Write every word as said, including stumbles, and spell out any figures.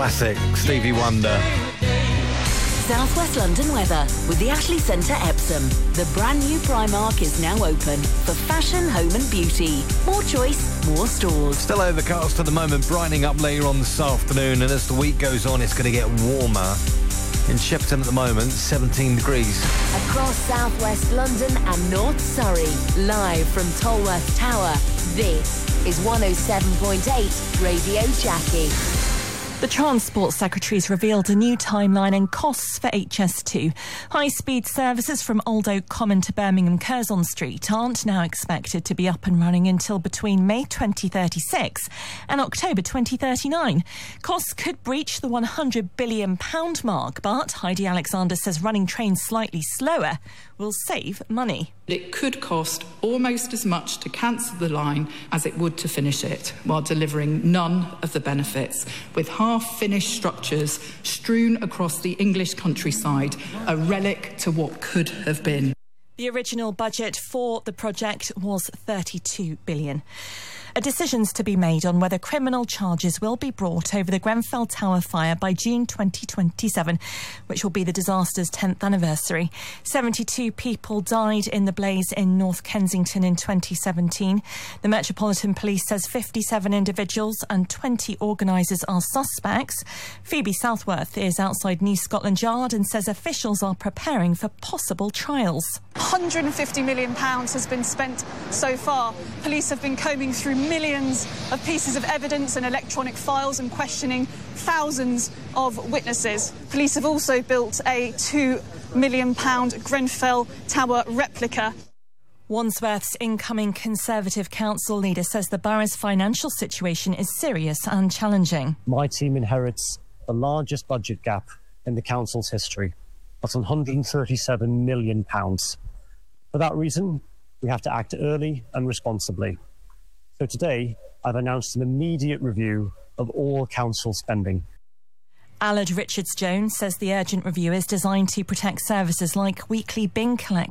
classic, Stevie Wonder. South West London weather with the Ashley Centre Epsom. The brand new Primark is now open for fashion, home and beauty. More choice, more stores. Still overcast at the moment, brightening up later on this afternoon, and as the week goes on, it's going to get warmer. In Shepperton at the moment, seventeen degrees. Across South West London and North Surrey, live from Tolworth Tower, this is one oh seven point eight Radio Jackie. The Transport Secretary's revealed a new timeline and costs for H S two. High-speed services from Old Oak Common to Birmingham Curzon Street aren't now expected to be up and running until between May twenty thirty-six and October twenty thirty-nine. Costs could breach the one hundred billion pounds mark, but Heidi Alexander says running trains slightly slower will save money. It could cost almost as much to cancel the line as it would to finish it, while delivering none of the benefits, with half-finished structures strewn across the English countryside, a relic to what could have been. The original budget for the project was thirty-two billion pounds. A decision's to be made on whether criminal charges will be brought over the Grenfell Tower fire by June twenty twenty-seven, which will be the disaster's tenth anniversary. seventy-two people died in the blaze in North Kensington in twenty seventeen. The Metropolitan Police says fifty-seven individuals and twenty organisers are suspects. Phoebe Southworth is outside New Scotland Yard and says officials are preparing for possible trials. one hundred fifty million pounds has been spent so far. Police have been combing through millions of pieces of evidence and electronic files and questioning thousands of witnesses. Police have also built a two million pounds Grenfell Tower replica. Wandsworth's incoming Conservative council leader says the borough's financial situation is serious and challenging. My team inherits the largest budget gap in the council's history. That's one hundred thirty-seven million pounds. For that reason, we have to act early and responsibly. So today, I've announced an immediate review of all council spending. Allard Richards-Jones says the urgent review is designed to protect services like weekly bin collection